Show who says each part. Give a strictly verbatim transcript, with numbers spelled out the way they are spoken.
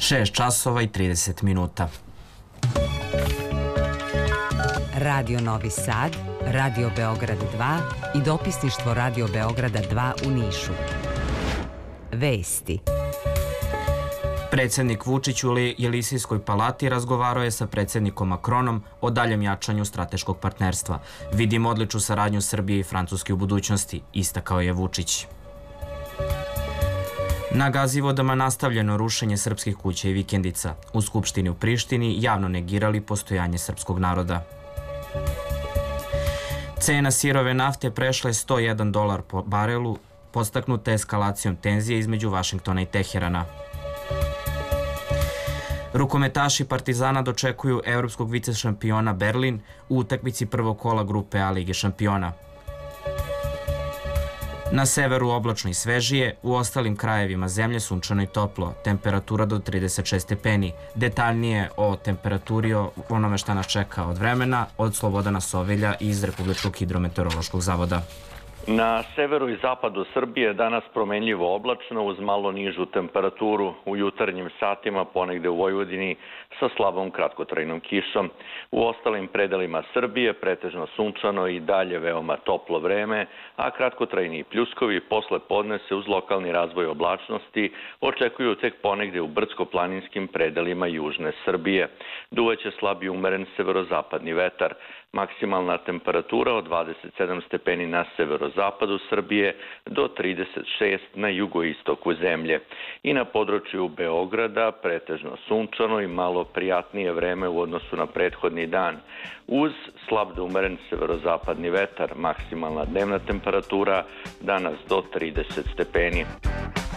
Speaker 1: šest časova i trideset minuta.
Speaker 2: Radio Novi Sad, Radio Beograd dva i dopisništvo Radio Beograda dva u Nišu. Vesti.
Speaker 1: Predsjednik Vučić u Jelisejskoj palati razgovarao je sa predsjednikom Macronom o daljem jačanju strateškog partnerstva. Vidimo odličnu saradnju Srbije i Francuske u budućnosti, istakao je Vučić. Na Gazivodama nastavljeno rušenje srpskih kuća i vikendica. U Skupštini u Prištini javno negirali postojanje srpskog naroda. Cena sirove nafte prešla je sto jedan dolar po barelu, podstaknuta eskalacijom tenzije između Vašingtona i Teherana. Rukometaši Partizana dočekuju evropskog vicešampiona Berlin u utakmici prvog kola grupe A Lige šampiona. Na severu oblačno i svežije, u ostalim krajevima zemlje sunčano i toplo, temperatura do trideset šest stepeni. Detaljnije o temperaturi, o onome šta nas čeka od vremena, od Slobodana Sovilja iz Republičkog hidrometeorološkog zavoda.
Speaker 3: Na severu i zapadu Srbije danas promenljivo oblačno uz malo nižu temperaturu, u jutarnjim satima ponegde u Vojvodini sa slabom kratkotrajnom kišom. U ostalim predelima Srbije pretežno sunčano i dalje veoma toplo vreme, a kratkotrajni pljuskovi posle podne se uz lokalni razvoj oblačnosti očekuju tek ponegde u brdsko-planinskim predelima južne Srbije. Duvaće slab i umeren severozapadni vetar. Maksimalna temperatura od dvadeset sedam stepeni na severozapadu Srbije do trideset šest na jugoistoku zemlje. I na području Beograda pretežno sunčano i malo prijatnije vreme u odnosu na prethodni dan. Uz slab do umeren severozapadni vetar, maksimalna dnevna temperatura danas do trideset stepeni.